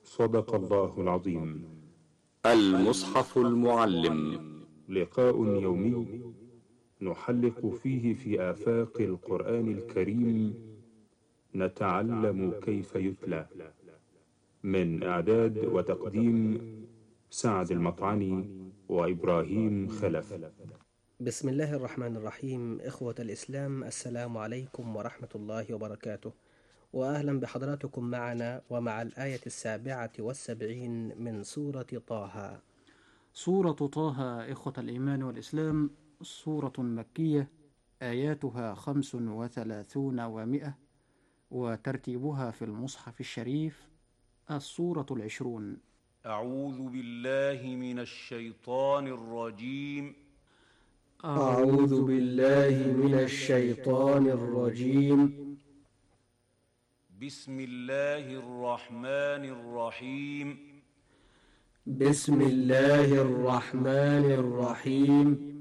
صدق الله العظيم. المصحف المعلم. لقاء يومي نحلق فيه في آفاق القرآن الكريم، نتعلم كيف يتلى. من إعداد وتقديم سعد المطعني وإبراهيم خلف. بسم الله الرحمن الرحيم. إخوة الإسلام، السلام عليكم ورحمة الله وبركاته، وأهلا بحضراتكم معنا ومع الآية 77 من سورة طه. سورة طه إخوة الإيمان والإسلام سورة مكية، آياتها 35 و100، وترتيبها في المصحف الشريف السورة 20. أعوذ بالله من الشيطان الرجيم. أعوذ بالله من الشيطان الرجيم. بسم الله الرحمن الرحيم. بسم الله الرحمن الرحيم.